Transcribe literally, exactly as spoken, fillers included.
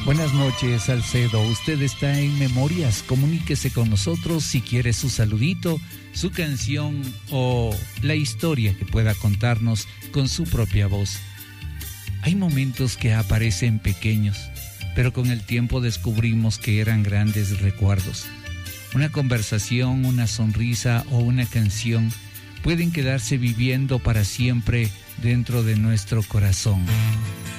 Buenas noches, Salcedo. Usted está en Memorias. Comuníquese con nosotros si quiere su saludito, su canción o la historia que pueda contarnos con su propia voz. Hay momentos que aparecen pequeños, pero con el tiempo descubrimos que eran grandes recuerdos. Una conversación, una sonrisa o una canción pueden quedarse viviendo para siempre dentro de nuestro corazón.